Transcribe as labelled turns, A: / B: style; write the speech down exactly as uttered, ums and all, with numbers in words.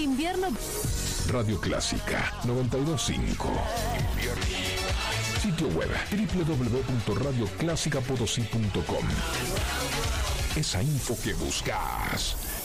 A: invierno.
B: Radio Clásica noventa y dos punto cinco. Sitio web doble u doble u doble u punto radio clásica potosí punto com. Esa info que buscas.